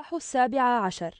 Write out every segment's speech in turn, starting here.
17.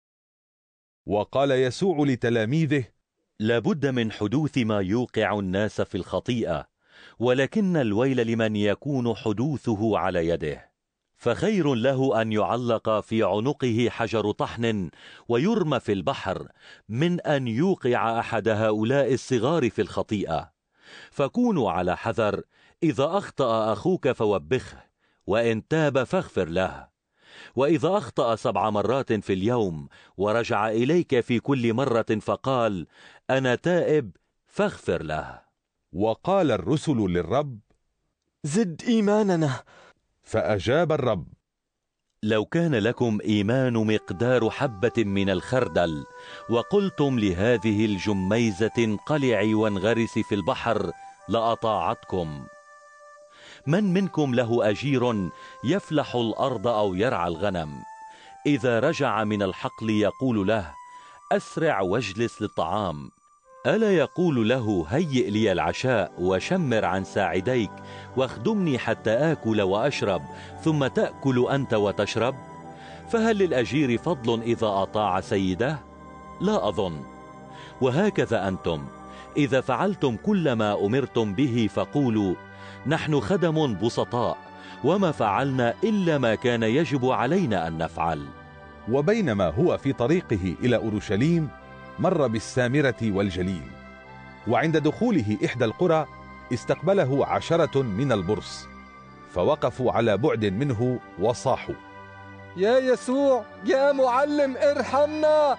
وقال يسوع لتلاميذه: لابد من حدوث ما يوقع الناس في الخطيئة، ولكن الويل لمن يكون حدوثه على يده. فخير له أن يعلق في عنقه حجر طحن ويرمى في البحر من أن يوقع أحد هؤلاء الصغار في الخطيئة. فكونوا على حذر، إذا أخطأ أخوك فوبخه، وإن تاب فاغفر له. وإذا أخطأ 7 مرات في اليوم ورجع إليك في كل مرة فقال: أنا تائب، فاغفر له. وقال الرسل للرب: زد إيماننا. فأجاب الرب: لو كان لكم إيمان مقدار حبة من الخردل، وقلتم لهذه الجميزة انقلعي وانغرسي في البحر، لأطاعتكم. من منكم له أجير يفلح الأرض أو يرعى الغنم، إذا رجع من الحقل يقول له: أسرع واجلس للطعام؟ ألا يقول له: هيئ لي العشاء وشمر عن ساعديك واخدمني حتى آكل وأشرب، ثم تأكل أنت وتشرب؟ فهل للأجير فضل إذا أطاع سيده؟ لا أظن. وهكذا أنتم إذا فعلتم كل ما أمرتم به فقولوا: نحن خدم بسطاء، وما فعلنا إلا ما كان يجب علينا أن نفعل. وبينما هو في طريقه إلى أورشليم مر بالسامرة والجليل، وعند دخوله إحدى القرى استقبله 10 من البرص، فوقفوا على بعد منه وصاحوا: يا يسوع، يا معلم، ارحمنا.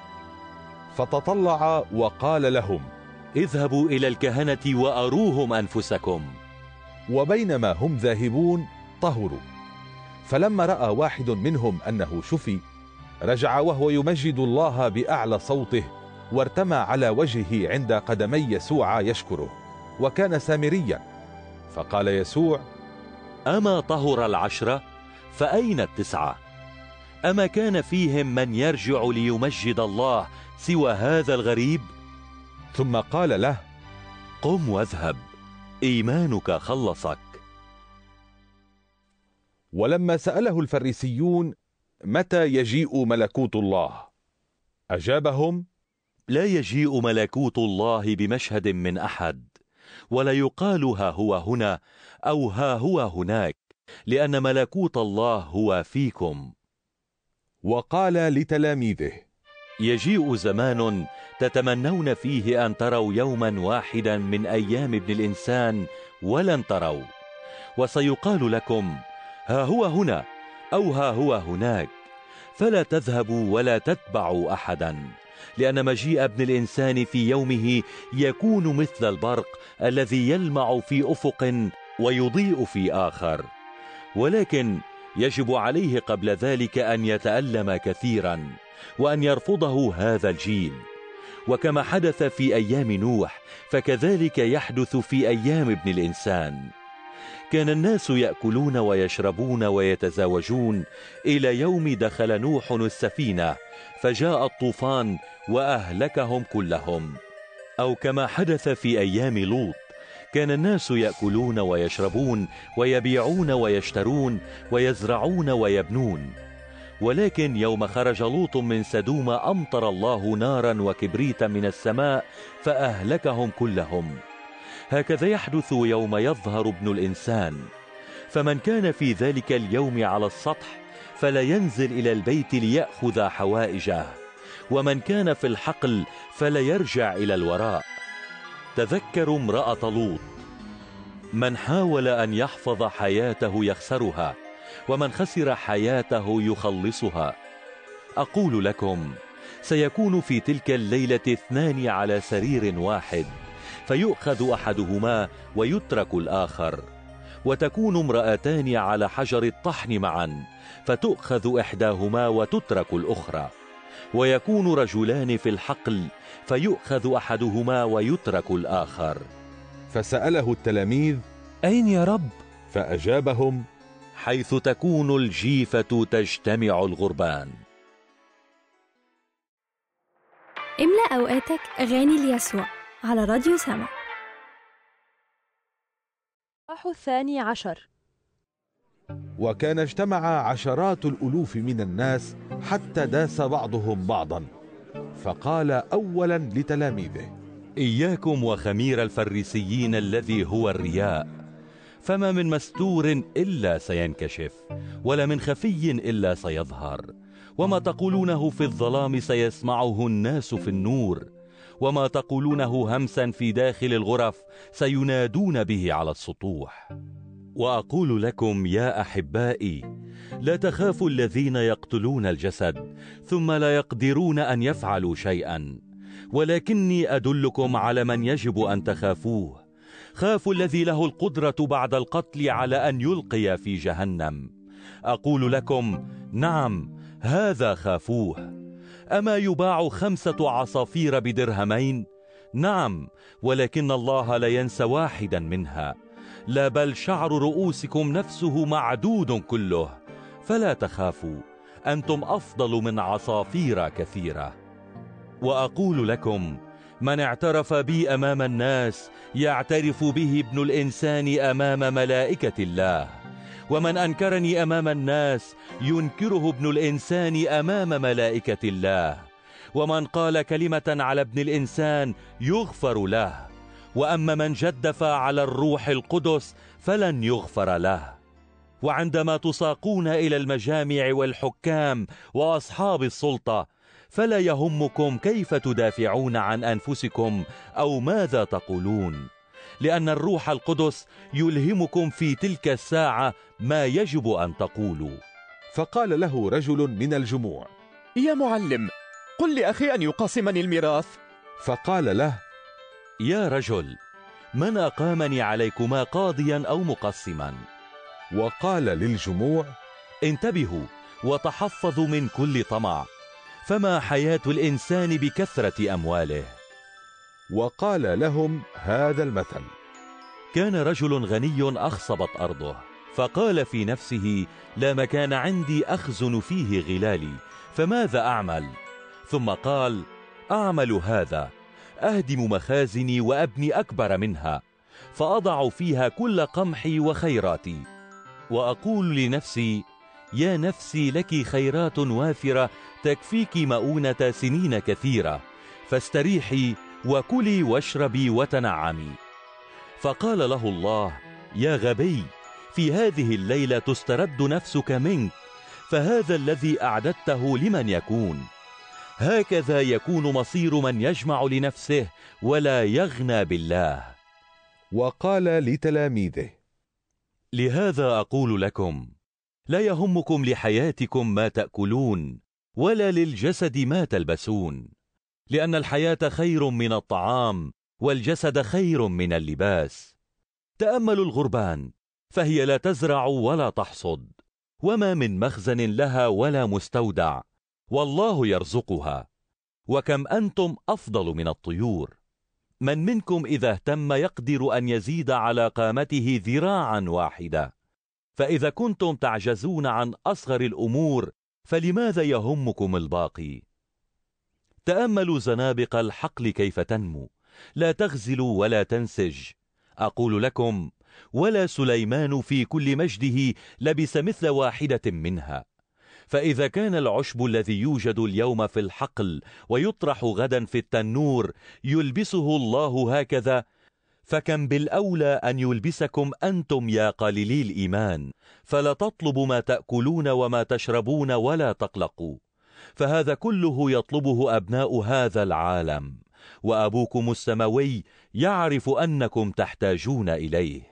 فتطلع وقال لهم: اذهبوا إلى الكهنة وأروهم أنفسكم. وبينما هم ذاهبون طهروا. فلما رأى واحد منهم أنه شفي، رجع وهو يمجد الله بأعلى صوته، وارتمى على وجهه عند قدمي يسوع يشكره، وكان سامريا. فقال يسوع: أما طهر 10؟ فأين 9؟ أما كان فيهم من يرجع ليمجد الله سوى هذا الغريب؟ ثم قال له: قم واذهب، إيمانك خلصك. ولما سأله الفريسيون: متى يجيء ملكوت الله؟ أجابهم: لا يجيء ملكوت الله بمشهد من أحد، ولا يقال ها هو هنا أو ها هو هناك، لأن ملكوت الله هو فيكم. وقال لتلاميذه: يجيء زمان تتمنون فيه أن تروا يوما واحدا من أيام ابن الإنسان ولن تروا، وسيقال لكم: ها هو هنا أو ها هو هناك، فلا تذهبوا ولا تتبعوا أحدا، لأن مجيء ابن الإنسان في يومه يكون مثل البرق الذي يلمع في أفق ويضيء في آخر. ولكن يجب عليه قبل ذلك أن يتألم كثيرا، وأن يرفضه هذا الجيل. وكما حدث في أيام نوح، فكذلك يحدث في أيام ابن الإنسان. كان الناس يأكلون ويشربون ويتزاوجون إلى يوم دخل نوح السفينة، فجاء الطوفان وأهلكهم كلهم. أو كما حدث في أيام لوط، كان الناس يأكلون ويشربون ويبيعون ويشترون ويزرعون ويبنون. ولكن يوم خرج لوط من سدوم أمطر الله نارا وكبريتا من السماء فأهلكهم كلهم. هكذا يحدث يوم يظهر ابن الإنسان. فمن كان في ذلك اليوم على السطح فلا ينزل إلى البيت ليأخذ حوائجه، ومن كان في الحقل فلا يرجع إلى الوراء. تذكروا امرأة لوط. من حاول أن يحفظ حياته يخسرها، ومن خسر حياته يخلصها. أقول لكم: سيكون في تلك الليلة 2 على سرير واحد، فيؤخذ أحدهما ويترك الآخر، وتكون امرأتان على حجر الطحن معا، فتؤخذ إحداهما وتترك الأخرى، ويكون رجلان في الحقل، فيؤخذ أحدهما ويترك الآخر. فسأله التلاميذ: أين يا رب؟ فأجابهم: حيث تكون الجيفة تجتمع الغربان. املأ أوقاتك أغاني ليسوع على راديو سما. 12. وكان اجتمع عشرات الألوف من الناس حتى داس بعضهم بعضا. فقال أولا لتلاميذه: إياكم وخمير الفريسيين الذي هو الرياء، فما من مستور إلا سينكشف، ولا من خفي إلا سيظهر. وما تقولونه في الظلام سيسمعه الناس في النور، وما تقولونه همسا في داخل الغرف سينادون به على السطوح. وأقول لكم يا أحبائي، لا تخافوا الذين يقتلون الجسد ثم لا يقدرون أن يفعلوا شيئا، ولكني أدلكم على من يجب أن تخافوه. خافوا الذي له القدرة بعد القتل على أن يلقي في جهنم. أقول لكم نعم، هذا خافوه. أما يباع 5 عصافير بدرهمين؟ نعم، ولكن الله لا ينسى واحدا منها. لا بل شعر رؤوسكم نفسه معدود كله. فلا تخافوا، أنتم أفضل من عصافير كثيرة. وأقول لكم، من اعترف بي أمام الناس يعترف به ابن الإنسان أمام ملائكة الله، ومن أنكرني أمام الناس ينكره ابن الإنسان أمام ملائكة الله. ومن قال كلمة على ابن الإنسان يغفر له، وأما من جدف على الروح القدس فلن يغفر له. وعندما تساقون إلى المجامع والحكام وأصحاب السلطة فلا يهمكم كيف تدافعون عن أنفسكم أو ماذا تقولون، لأن الروح القدس يلهمكم في تلك الساعة ما يجب أن تقولوا. فقال له رجل من الجموع: يا معلم، قل لأخي أن يقاسمني الميراث. فقال له: يا رجل، من أقامني عليكما قاضيا أو مقسما؟ وقال للجموع: انتبهوا وتحفظوا من كل طمع، فما حياة الإنسان بكثرة أمواله. وقال لهم هذا المثل: كان رجل غني أخصبت أرضه، فقال في نفسه: لا مكان عندي أخزن فيه غلالي، فماذا أعمل؟ ثم قال: أعمل هذا، أهدم مخازني وأبني أكبر منها، فأضع فيها كل قمحي وخيراتي، وأقول لنفسي: يا نفسي لك خيرات وافرة تكفيك مؤونة سنين كثيرة، فاستريحي وكلي واشربي وتنعمي. فقال له الله: يا غبي، في هذه الليلة تسترد نفسك منك، فهذا الذي أعددته لمن يكون. هكذا يكون مصير من يجمع لنفسه ولا يغنى بالله. وقال لتلاميذه: لهذا أقول لكم، لا يهمكم لحياتكم ما تأكلون، ولا للجسد ما تلبسون، لأن الحياة خير من الطعام، والجسد خير من اللباس. تأملوا الغربان، فهي لا تزرع ولا تحصد، وما من مخزن لها ولا مستودع، والله يرزقها. وكم أنتم أفضل من الطيور. من منكم إذا اهتم يقدر أن يزيد على قامته ذراعا واحدة. فإذا كنتم تعجزون عن أصغر الأمور فلماذا يهمكم الباقي؟ تأملوا زنابق الحقل كيف تنمو، لا تغزل ولا تنسج. أقول لكم، ولا سليمان في كل مجده لبس مثل واحدة منها. فإذا كان العشب الذي يوجد اليوم في الحقل ويطرح غدا في التنور يلبسه الله هكذا، فكم بالأولى أن يلبسكم أنتم يا قليلي الإيمان. فلا تطلبوا ما تأكلون وما تشربون ولا تقلقوا، فهذا كله يطلبه أبناء هذا العالم، وأبوكم السماوي يعرف أنكم تحتاجون إليه.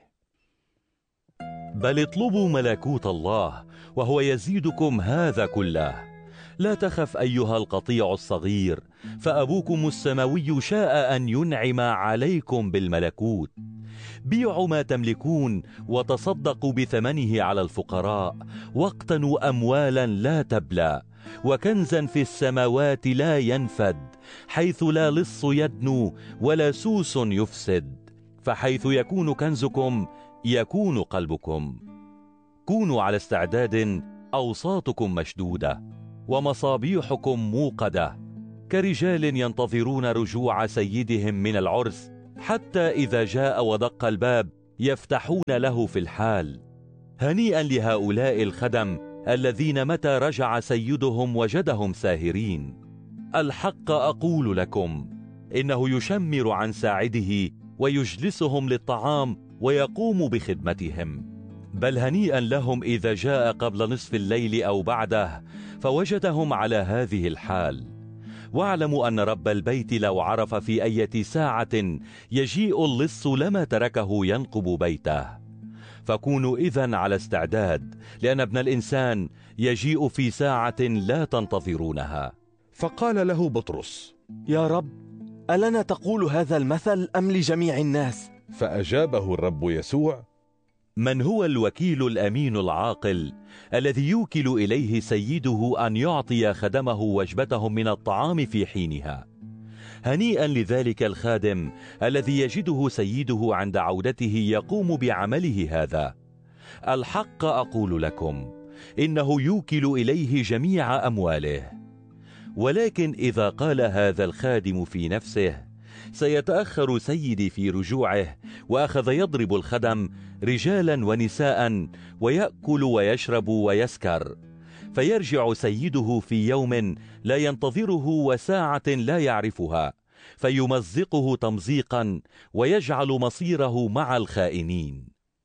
بل اطلبوا ملكوت الله وهو يزيدكم هذا كله. لا تخف أيها القطيع الصغير، فأبوكم السماوي شاء أن ينعم عليكم بالملكوت. بيعوا ما تملكون وتصدقوا بثمنه على الفقراء، واقتنوا أموالا لا تبلى، وكنزا في السماوات لا ينفد، حيث لا لص يدنو ولا سوس يفسد. فحيث يكون كنزكم يكون قلبكم. كونوا على استعداد، أوساطكم مشدودة ومصابيحكم موقدة، كرجال ينتظرون رجوع سيدهم من العرس، حتى إذا جاء ودق الباب يفتحون له في الحال. هنيئا لهؤلاء الخدم الذين متى رجع سيدهم وجدهم ساهرين. الحق أقول لكم إنه يشمر عن ساعده ويجلسهم للطعام ويقوم بخدمتهم. بل هنيئا لهم إذا جاء قبل نصف الليل أو بعده فوجدهم على هذه الحال. واعلموا أن رب البيت لو عرف في أي ساعة يجيء اللص لما تركه ينقب بيته. فكونوا إذن على استعداد، لأن ابن الإنسان يجيء في ساعة لا تنتظرونها. فقال له بطرس: يا رب، ألنا تقول هذا المثل أم لجميع الناس؟ فأجابه الرب يسوع: من هو الوكيل الأمين العاقل الذي يوكل إليه سيده أن يعطي خدمه وجبتهم من الطعام في حينها؟ هنيئا لذلك الخادم الذي يجده سيده عند عودته يقوم بعمله هذا. الحق أقول لكم إنه يوكل إليه جميع أمواله. ولكن إذا قال هذا الخادم في نفسه: سيتأخر سيدي في رجوعه، وأخذ يضرب الخدم رجالا ونساء ويأكل ويشرب ويسكر، فيرجع سيده في يوم لا ينتظره وساعة لا يعرفها، فيمزقه تمزيقا ويجعل مصيره مع الخائنين.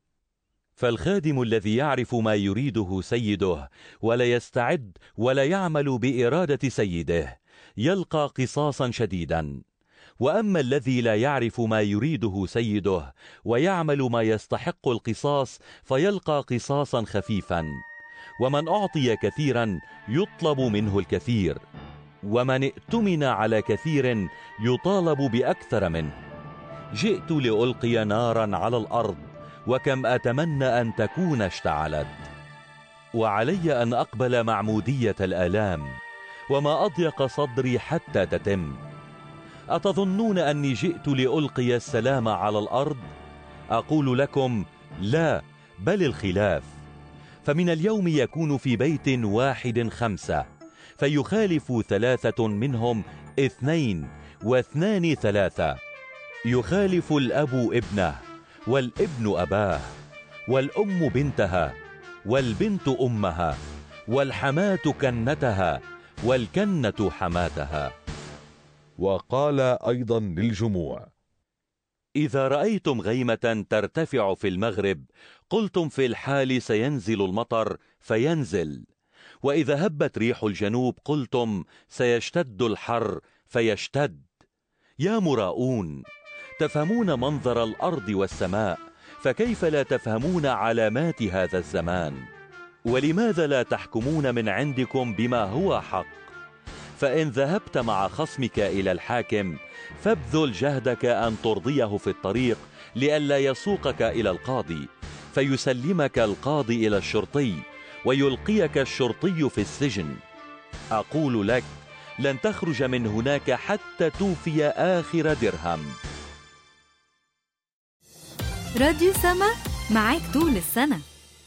فالخادم الذي يعرف ما يريده سيده ولا يستعد ولا يعمل بإرادة سيده يلقى قصاصا شديدا. وأما الذي لا يعرف ما يريده سيده ويعمل ما يستحق القصاص فيلقى قصاصا خفيفا. ومن أعطي كثيرا يطلب منه الكثير، ومن ائتمن على كثير يطالب بأكثر منه. جئت لألقي نارا على الأرض، وكم أتمنى أن تكون اشتعلت. وعلي أن أقبل معمودية الآلام، وما أضيق صدري حتى تتم. أتظنون أني جئت لألقي السلام على الأرض؟ أقول لكم لا، بل الخلاف. فمن اليوم يكون في بيت واحد 5، فيخالف 3 منهم 2، و2 3. يخالف الأب ابنه، والابن أباه، والأم بنتها، والبنت أمها، والحماة كنتها، والكنة حماتها. وقال أيضا للجموع: إذا رأيتم غيمة ترتفع في المغرب قلتم في الحال سينزل المطر، فينزل. وإذا هبت ريح الجنوب قلتم سيشتد الحر، فيشتد. يا مراؤون، تفهمون منظر الأرض والسماء، فكيف لا تفهمون علامات هذا الزمان؟ ولماذا لا تحكمون من عندكم بما هو حق؟ فإن ذهبت مع خصمك إلى الحاكم فابذل جهدك أن ترضيه في الطريق لئلا يسوقك إلى القاضي، فيسلمك القاضي إلى الشرطي، ويلقيك الشرطي في السجن. أقول لك لن تخرج من هناك حتى توفي آخر درهم. راديو سما، معاك طول السنة.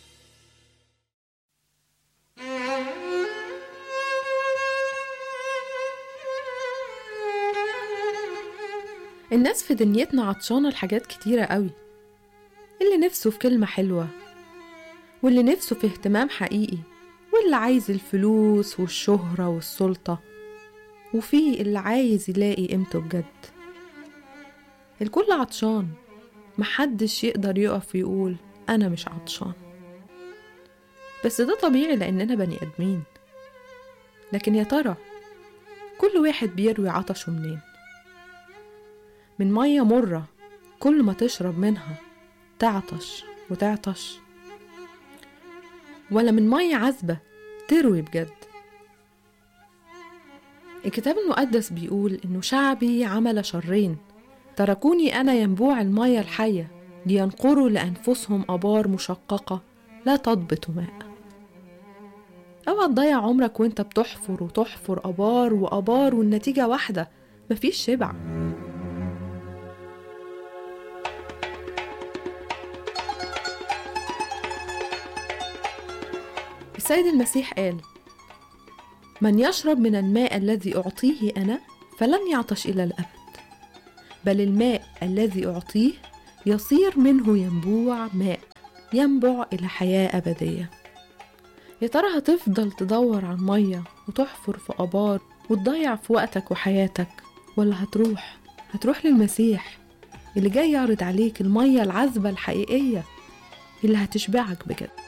الناس في دنيتنا عطشانة لحاجات كتيرة قوي، اللي نفسه في كلمة حلوة، واللي نفسه في اهتمام حقيقي، واللي عايز الفلوس والشهرة والسلطة، وفي اللي عايز يلاقي قيمته بجد. الكل عطشان، محدش يقدر يقف ويقول أنا مش عطشان. بس ده طبيعي لأننا بني آدمين. لكن يا ترى كل واحد بيروي عطشه منين؟ من مية مرة كل ما تشرب منها تعطش وتعطش، ولا من مية عذبة تروي بجد؟ الكتاب المقدس بيقول إنه شعبي عمل شرين، تركوني أنا ينبوع المية الحية لينقروا لأنفسهم أبار مشققة لا تضبط ماء. اوعى تضيع عمرك وانت بتحفر وتحفر أبار وأبار والنتيجة واحدة، مفيش شبع. السيد المسيح قال: من يشرب من الماء الذي أعطيه أنا فلن يعطش إلى الأبد، بل الماء الذي أعطيه يصير منه ينبوع ماء ينبع إلى حياة أبدية. يا ترى هتفضل تدور عن مية وتحفر في آبار وتضيع في وقتك وحياتك، ولا هتروح للمسيح اللي جاي يعرض عليك المية العذبة الحقيقية اللي هتشبعك بجد؟